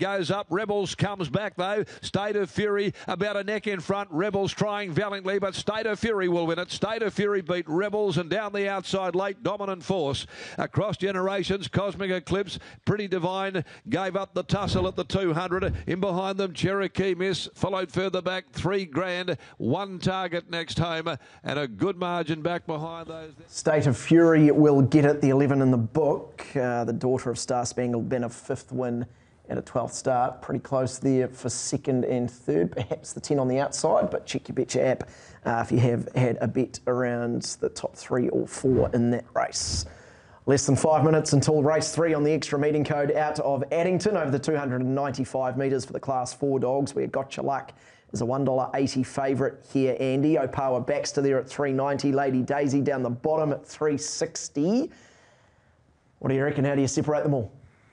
goes up. Rebels comes back though. State of Fury about a neck in front. Rebels trying valiantly, but State of Fury will win it. State of Fury beat Rebels, and down the outside late, Dominant Force. Across Generations, Cosmic Eclipse, Pretty Divine gave up the tussle at the 200. In behind them, Cherokee Miss followed further back. $3 grand, one target next home, and a good margin back behind those. State of Fury will get it, the 11 in the book. The daughter of Star Spangled Banner, 5th win at a 12th start. Pretty close there for 2nd and 3rd. Perhaps the 10 on the outside, but check your Betcha app if you have had a bet around the top 3 or 4 in that race. Less than 5 minutes until race 3 on the extra meeting code out of Addington over the 295 metres for the Class 4 dogs, where Gotcha Luck is a $1.80 favourite here, Andy. Opawa Baxter there at $3.90. Lady Daisy down the bottom at $3.60. What do you reckon? How do you separate them all?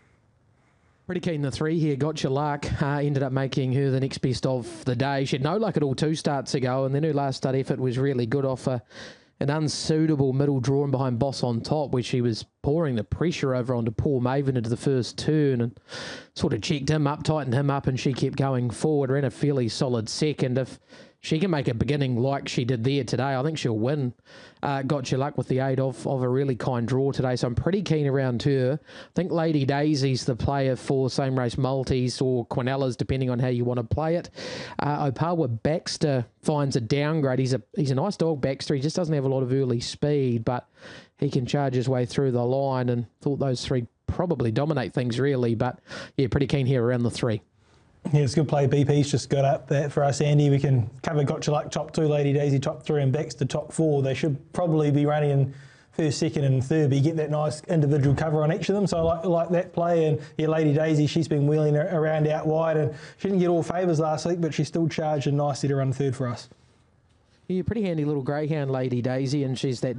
Pretty keen the 3 here. Gotcha Luck ended up making her the next best of the day. She had no luck at all 2 starts ago, and then her last start effort was really good off an unsuitable middle draw and behind Boss on Top, where she was pouring the pressure over onto Paul Maven into the first turn and sort of checked him up, tightened him up, and she kept going forward. Ran a fairly solid second. If she can make a beginning like she did there today, I think she'll win. Gotcha Luck with the aid of a really kind draw today, so I'm pretty keen around her. I think Lady Daisy's the player for same race multis or Quinellas, depending on how you want to play it. Opawa Baxter finds a downgrade. He's a nice dog, Baxter. He just doesn't have a lot of early speed, but he can charge his way through the line, and thought those 3 probably dominate things really, but yeah, pretty keen here around the 3. Yeah, it's a good play. BP's just got up that for us, Andy. We can cover Gotcha Luck top 2, Lady Daisy top 3, and Baxter top 4. They should probably be running in 1st, 2nd and 3rd, but you get that nice individual cover on each of them. So I like that play. And yeah, Lady Daisy, she's been wheeling around out wide, and she didn't get all favours last week, but she still charged nicely to run 3rd for us. Yeah, pretty handy little greyhound, Lady Daisy, and she's that